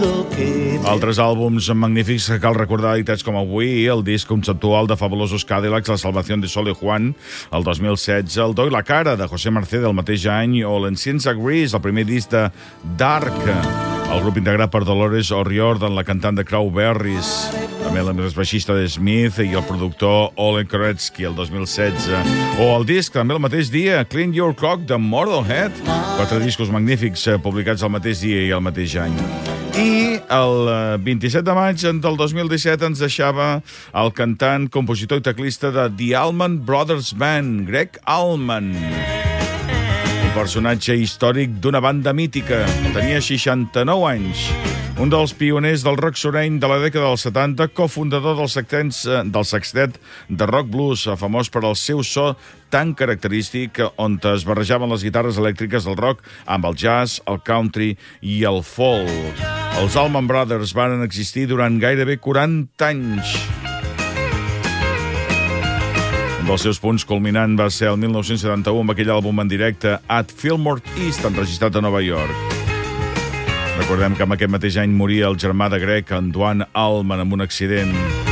Altres àlbums magnífics que cal recordar editats com avui: el disc conceptual de Fabulosos Cadillacs, La Salvación de Sol y Juan, el 2016, el Do y la Cara, de José Mercé, del mateix any, o l'Ancients Agrees, el primer disc de Dark, el grup integrat per Dolores O'Riordan, la cantant de Cranberries, també el baixista de Smith i el productor Olen Koretsky, el 2016, o el disc, també el mateix dia, Clean Your Clock, de Motorhead, 4 discos magnífics publicats el mateix dia i el mateix any. I el 27 de maig del 2017 ens deixava el cantant, compositor i teclista de The Allman Brothers Band, Greg Allman. Un personatge històric d'una banda mítica. Tenia 69 anys. Un dels pioners del rock soreny de la dècada dels 70, cofundador del sextet de rock blues, famós per al seu so tan característic, on es barrejaven les guitarres elèctriques del rock amb el jazz, el country i el folk. Els Allman Brothers van existir durant gairebé 40 anys. Un dels seus punts culminant va ser el 1971 amb aquell àlbum en directe At Fillmore East, enregistrat a Nova York. Recordem que en aquest mateix any moria el germà de Greg, en Duane Allman, en un accident.